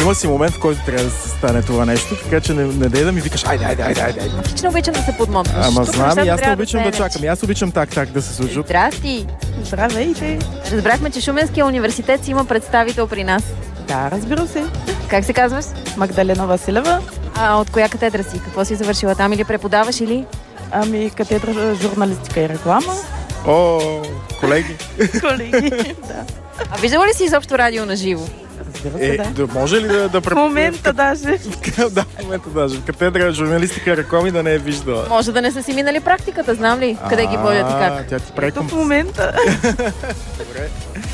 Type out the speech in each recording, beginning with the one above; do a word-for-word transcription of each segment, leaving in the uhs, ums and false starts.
Има си момент, в който трябва да се стане това нещо, така че не, не дай да ми викаш, айде, айде, айде, айде. Лично обичам да се подмотваш. Ама Тук знам и нещата аз не трябва обичам да, се чакам. И аз обичам так-так да се случват. Здрасти! Здравейте! Разбрахме, че Шуменския университет си има представител при нас. Да, разбира се. Как се казваш? Магдалена Василева. А от коя катедра си? Какво си завършила там или преподаваш или? Ами катедра журналистика и реклама. О, колеги. Колеги, да. А виждала ли си изобщо радио на живо? Разбира се, Е, да. да, може ли да, да В момента даже. да, в момента даже. Катедра журналистика и реклами да не е виждала. Може да не са си минали практиката, знам ли? Къде ги водят и как? Тя ти прави Ето в момента. Добре.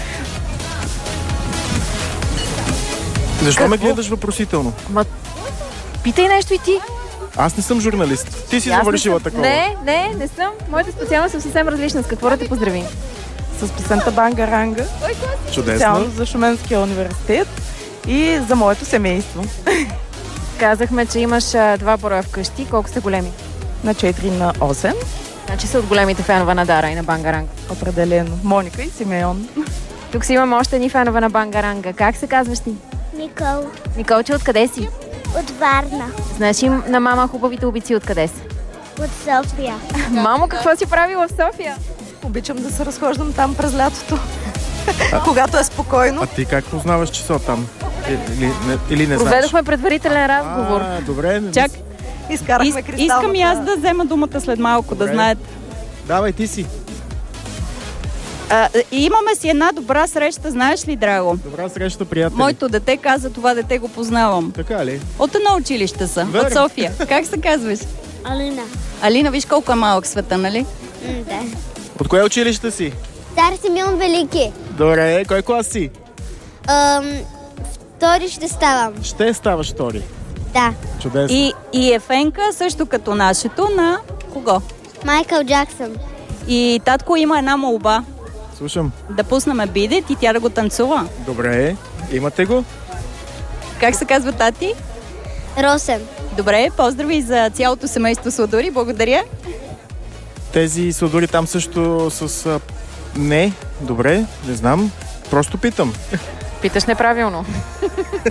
Защо ме гледаш въпросително? Ма, питай нещо и ти. Аз не съм журналист. Ти си Аз не завършила съм. такова. Не, не, не съм. Моята специалност съм съвсем различна. С какво да те поздравим? С песента Бангаранга. Чудесно. Специално за Шуменския университет и за моето семейство. Казахме, че имаш а, два броя вкъщи. Колко са големи? На четири на осем. Значи са от големите фенове на Дара и на Бангаранга. Определено. Моника и Симеон. Тук си имаме още едни фенове на Бангаранга. Как се казваш ти? Никол. Николче, откъде си? От Варна. Знаеш ли на мама хубавите обици откъде са? От София. Мамо, какво си правила в София? Обичам да се разхождам там през лятото. Когато е спокойно. А ти как познаваш, че са там? Или не, или не знаеш? Проведохме предварителен разговор. А, добре. Не, Чак, Изкарахме Ис, кристалната. искам и аз да взема думата след малко, Добре. да знаете. Давай, ти си. А, имаме си една добра среща, знаеш ли, Драго? Добра среща, приятели. Моето дете каза, това дете го познавам. Така ли? От едно училище са, Верно. от София. Как се казваш? Алина. Алина, виж колко е малък света, нали? М, да. От кое училище си? Цар Симеон Велики. Добре, кой клас си? Ам, втори ще ставам. Ще ставаш втори. Да. Чудесно. И, и Ефенка също като нашето на кого? Майкъл Джаксън. И татко има една молба. Слушам. Да пуснем бидет и тя да го танцува. Добре, имате го? Как се казва тати? Росен. Добре, поздрави за цялото семейство Сладури, благодаря. Тези сладури там също с... А... Не, добре, не знам. Просто питам. Питаш неправилно.